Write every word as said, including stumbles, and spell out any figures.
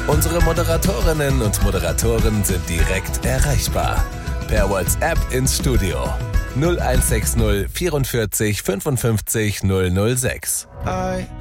Unsere Moderatorinnen und Moderatoren sind direkt erreichbar. Per WhatsApp ins Studio null eins sechs null vierundvierzig fünfundfünfzig null null sechs.